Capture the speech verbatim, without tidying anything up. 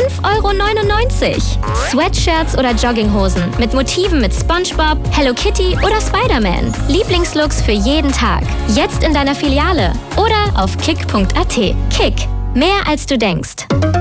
fünf Euro neunundneunzig. Sweatshirts oder Jogginghosen mit Motiven mit SpongeBob, Hello Kitty oder Spider-Man. Lieblingslooks für jeden Tag. Jetzt in deiner Filiale oder auf kick punkt at. Kick. Mehr als du denkst.